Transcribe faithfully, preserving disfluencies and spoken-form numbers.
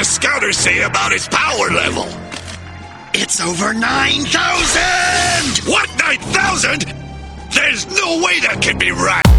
the scouters say about his power level? It's over nine thousand! What, nine thousand? There's no way that can be right!